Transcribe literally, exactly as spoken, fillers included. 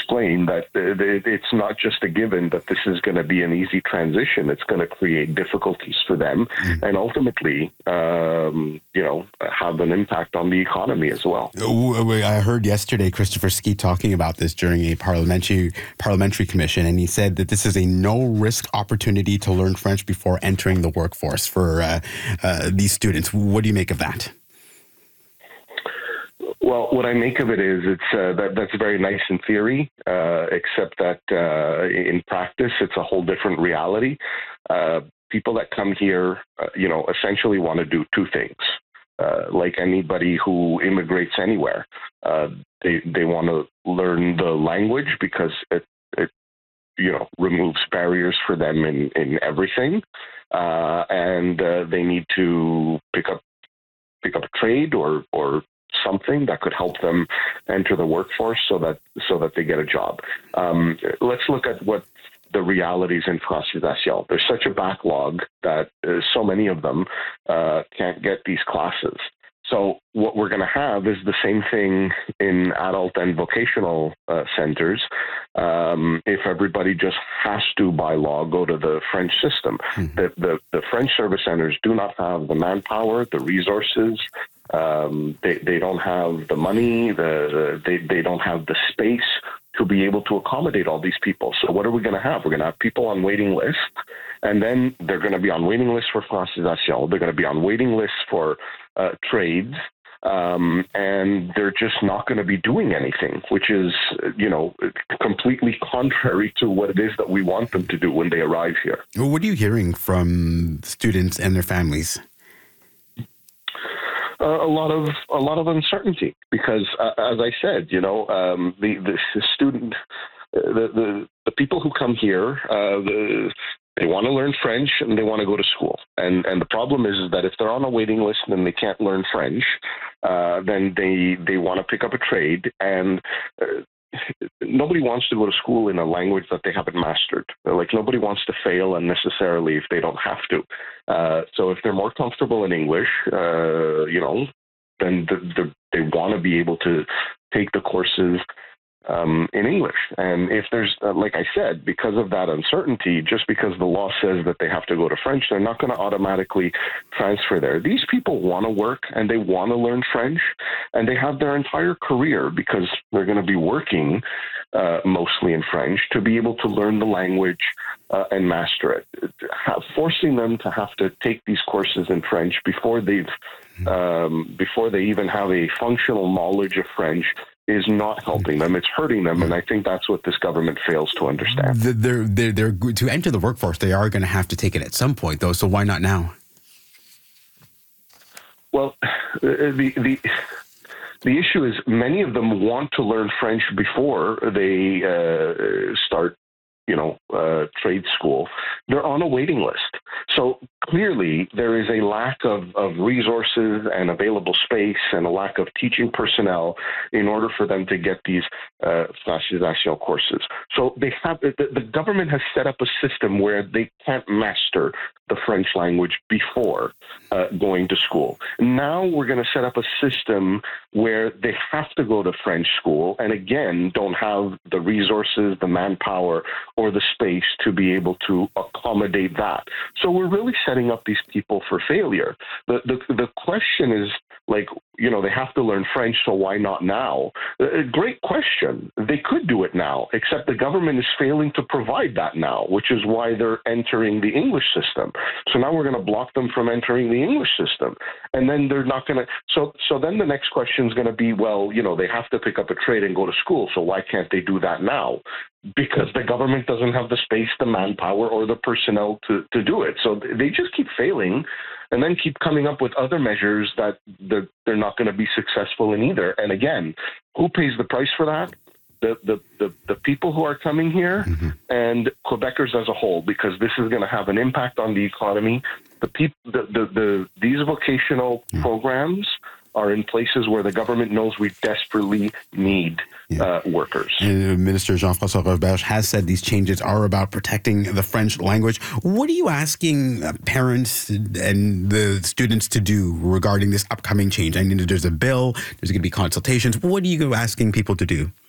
explain that it's not just a given that this is going to be an easy transition. It's going to create difficulties for them mm. and ultimately, um, you know, have an impact on the economy as well. I heard yesterday Christopher Skeet talking about this during a parliamentary parliamentary commission, and he said that this is a no-risk opportunity to learn French before entering the workforce for uh, uh, these students. What do you make of that? Well, what I make of it is it's uh, that that's very nice in theory, uh, except that uh, in practice, it's a whole different reality. Uh, people that come here, uh, you know, essentially want to do two things. Uh, like anybody who immigrates anywhere, uh, they they want to learn the language because it, it you know, removes barriers for them in, in everything. Uh, and uh, they need to pick up pick up a trade or or something that could help them enter the workforce so that so that they get a job. Um, let's look at what the realities in Francisation. There's such a backlog that uh, so many of them uh, can't get these classes. So what we're going to have is the same thing in adult and vocational uh, centers. Um, if everybody just has to, by law, go to the French system, mm-hmm. the, the, the French service centers do not have the manpower, the resources. Um, they, they don't have the money. The, they, they don't have the space to be able to accommodate all these people. So what are we going to have? We're going to have people on waiting lists, and then they're going to be on waiting lists for Francisation. They're going to be on waiting lists for uh, trades, um, and they're just not going to be doing anything, which is, you know, completely contrary to what it is that we want them to do when they arrive here. Well, what are you hearing from students and their families? Uh, a lot of a lot of uncertainty because, uh, as I said, you know, um, the, the student, uh, the, the the people who come here, uh, the, they want to learn French and they want to go to school. And and the problem is, is that if they're on a waiting list and they can't learn French, uh, then they they want to pick up a trade and. Uh, Nobody wants to go to school in a language that they haven't mastered. Like nobody wants to fail unnecessarily if they don't have to. Uh, so if they're more comfortable in English, uh, you know, then the, the, they want to be able to take the courses um, in English. And if there's, uh, like I said, because of that uncertainty, just because the law says that they have to go to French, they're not going to automatically transfer there. These people want to work and they want to learn French, and they have their entire career, because they're going to be working uh, mostly in French, to be able to learn the language uh, and master it. Have, forcing them to have to take these courses in French before they've um, before they even have a functional knowledge of French is not helping them. It's hurting them, and I think that's what this government fails to understand. They're, they're, they're, to enter the workforce, they are going to have to take it at some point, though, so why not now? Well, the the the issue is many of them want to learn French before they uh, start, you know, uh, trade school. They're on a waiting list. So clearly there is a lack of, of resources and available space and a lack of teaching personnel in order for them to get these uh, Francisation courses. So they have the, the government has set up a system where they can't master the French language before uh, going to school. Now we're going to set up a system where they have to go to French school and again don't have the resources, the manpower, or the space to be able to accommodate that. So we're really setting up these people for failure. The the, the question is, like, you know, they have to learn French, so why not now? A great question. They could do it now, except the government is failing to provide that now, which is why they're entering the English system. So now we're going to block them from entering the English system. And then they're not going to, so so then the next question is going to be, well, you know, they have to pick up a trade and go to school, so why can't they do that now? Because the government doesn't have the space, the manpower, or the personnel to, to do it. So they just keep failing and then keep coming up with other measures that they're, they're not going to be successful in either. And again, who pays the price for that? The, the, the, the people who are coming here mm-hmm. and Quebecers as a whole, because this is going to have an impact on the economy. The people, the, the, the, these vocational mm-hmm. programs are in places where the government knows we desperately need yeah. uh, workers. And Minister Jean-François Roberge has said these changes are about protecting the French language. What are you asking parents and the students to do regarding this upcoming change? I mean, there's a bill, there's going to be consultations. What are you asking people to do?